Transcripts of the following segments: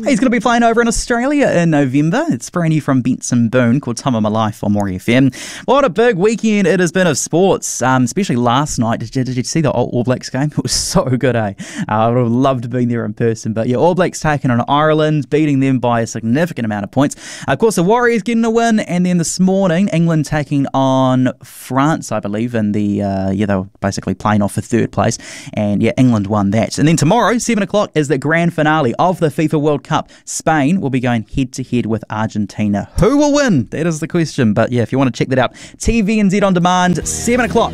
He's going to be playing over in Australia in November. It's brand new from Benson Boone, called Time of My Life on Maury FM. What a big weekend it has been of sports, especially last night. Did you see the All Blacks game? It was so good, eh? I would have loved being there in person. But yeah, All Blacks taking on Ireland, beating them by a significant amount of points. Of course, the Warriors getting a win, and then this morning, England taking on France, I believe, in the, they were basically playing off for third place, and yeah, England won that. And then tomorrow, 7 o'clock, is the grand finale of the FIFA World Cup. Spain will be going head-to-head with Argentina. Who will win? That is the question. But yeah, if you want to check that out, TVNZ On Demand, 7 o'clock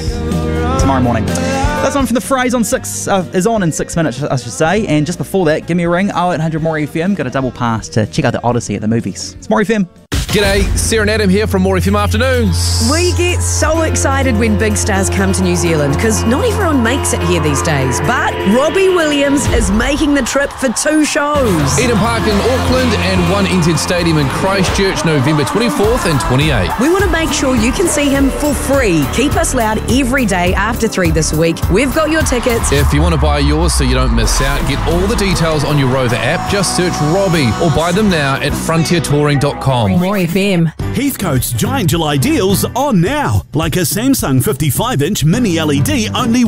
tomorrow morning. That's one from the phrase on 6 is on in 6 minutes, I should say. And just before that, give me a ring, 0800 Maury FM. Got a double pass to check out the Odyssey at the movies. It's Maury FM. G'day, Sarah and Adam here from Maury FM Afternoons. We get so excited when big stars come to New Zealand because not everyone makes it here these days. But Robbie Williams is making the trip for 2 shows. Eden Park in Auckland and One NZ Stadium in Christchurch, November 24th and 28th. We want to make sure you can see him for free. Keep us loud every day after 3 this week. We've got your tickets. If you want to buy yours so you don't miss out, get all the details on your Rover app. Just search Robbie or buy them now at frontiertouring.com. Maury FM. Heathcote's giant July deals on now. Like a Samsung 55-inch mini LED, only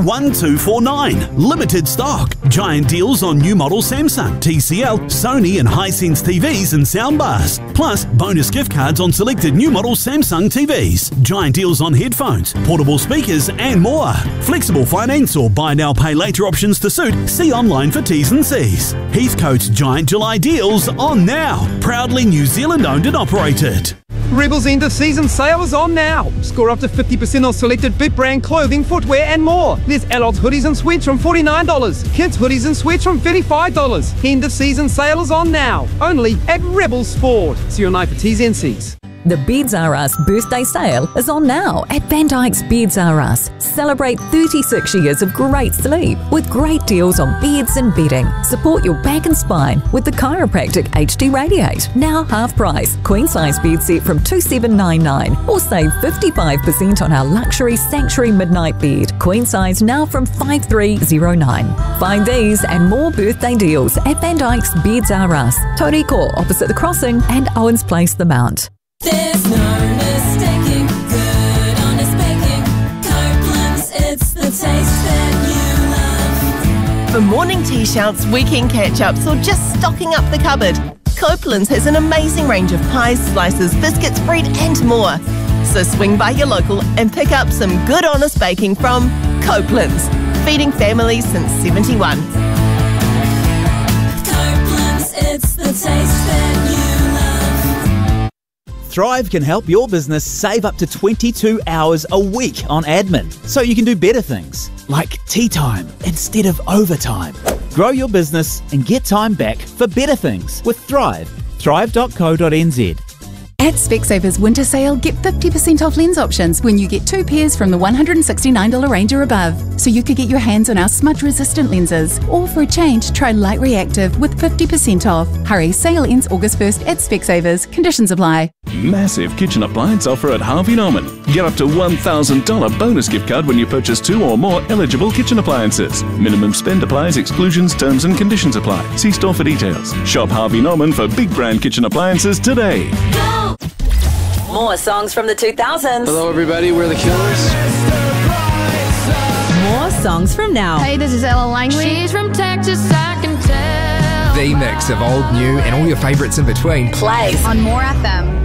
$1,249. Limited stock. Giant deals on new model Samsung, TCL, Sony and Hisense TVs and soundbars. Plus, bonus gift cards on selected new model Samsung TVs. Giant deals on headphones, portable speakers and more. Flexible finance or buy now pay later options to suit. See online for T's and C's. Heathcote's giant July deals on now. Proudly New Zealand owned and operated. Rebel's end of season sale is on now. Score up to 50% off selected big brand clothing, footwear and more. There's adults hoodies and sweats from $49. Kids hoodies and sweats from $35. End of season sale is on now. Only at Rebel Sport. See you on night for T's and C's. The Beds R Us birthday sale is on now at Van Dyke's Beds R Us. Celebrate 36 years of great sleep with great deals on beds and bedding. Support your back and spine with the Chiropractic HD Radiate. Now half price. Queen size bed set from $2,799 or save 55% on our luxury Sanctuary Midnight Bed. Queen size now from $5,309. Find these and more birthday deals at Van Dyke's Beds R Us. Toriko opposite the crossing and Owens Place, the Mount. There's no mistaking good, honest baking. Copeland's, it's the taste that you love. For morning tea shouts, weekend catch-ups, or just stocking up the cupboard, Copeland's has an amazing range of pies, slices, biscuits, bread and more. So swing by your local and pick up some good, honest baking from Copeland's, feeding families since 71. Copeland's, it's the taste that you love. Thrive can help your business save up to 22 hours a week on admin, so you can do better things, like tea time instead of overtime. Grow your business and get time back for better things with Thrive. Thrive.co.nz. At Specsavers Winter Sale, get 50% off lens options when you get 2 pairs from the $169 range or above. So you could get your hands on our smudge-resistant lenses. Or for a change, try Light Reactive with 50% off. Hurry, sale ends August 1st at Specsavers. Conditions apply. Massive kitchen appliance offer at Harvey Norman. Get up to $1,000 bonus gift card when you purchase 2 or more eligible kitchen appliances. Minimum spend applies, exclusions, terms and conditions apply. See store for details. Shop Harvey Norman for big brand kitchen appliances today. More songs from the 2000s. Hello everybody, we're the Killers. More songs from now. Hey, this is Ella Langley. She's from Texas, I can tell. The mix of old, new and all your favourites in between. Plays on More FM.